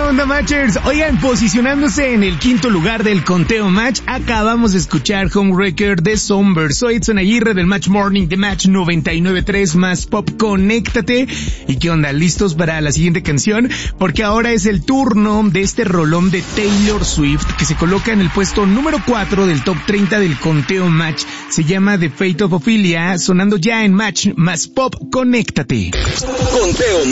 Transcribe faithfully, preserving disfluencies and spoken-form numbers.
onda, Matchers? Oigan, posicionándose en el quinto lugar del conteo Match, acabamos de escuchar Homewrecker de Somber. Soy Edson Aguirre del Match Morning de Match noventa y nueve punto tres más Pop. Conéctate. ¿Y qué onda? ¿Listos para la siguiente canción? Porque ahora es el turno de este rolón de Taylor Swift, que se coloca en el puesto número cuatro del top treinta del conteo Match. Se llama The Fate of Ophelia, sonando ya en Match más Pop. Conéctate. Conteo